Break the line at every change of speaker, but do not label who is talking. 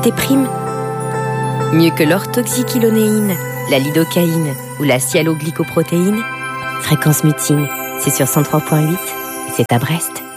tes primes. Mieux que l'orthoxyclonéine, la lidocaïne ou la sialoglycoprotéine, Fréquence Mutine, c'est sur 103.8 et c'est à Brest.